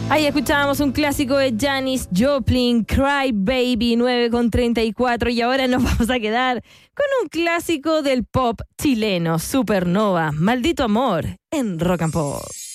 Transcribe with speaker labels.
Speaker 1: Ahí escuchábamos un clásico de Janis Joplin, Cry Baby, 9:34, y ahora nos vamos a quedar con un clásico del pop chileno, Supernova, Maldito Amor, en Rock and Pop.